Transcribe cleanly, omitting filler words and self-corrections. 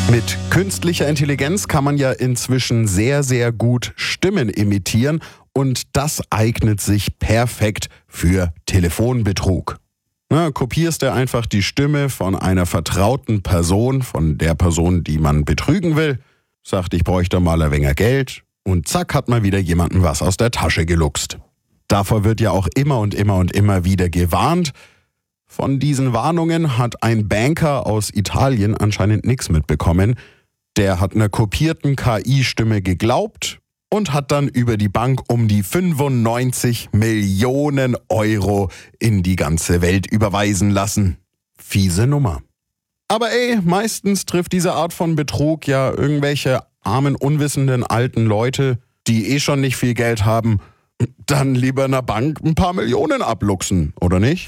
Mit künstlicher Intelligenz kann man ja inzwischen sehr, sehr gut Stimmen imitieren und das eignet sich perfekt für Telefonbetrug. Kopierst du einfach die Stimme von einer vertrauten Person, von der Person, die man betrügen will, sagt, ich bräuchte mal ein wenig Geld und zack, hat mal wieder jemandem was aus der Tasche geluchst. Davor wird ja auch immer und immer wieder gewarnt. Von diesen Warnungen hat ein Banker aus Italien anscheinend nichts mitbekommen. Der hat einer kopierten KI-Stimme geglaubt und hat dann über die Bank um die 95 Millionen Euro in die ganze Welt überweisen lassen. Fiese Nummer. Aber meistens trifft diese Art von Betrug ja irgendwelche armen, unwissenden alten Leute, die schon nicht viel Geld haben, dann lieber einer Bank ein paar Millionen abluchsen, oder nicht?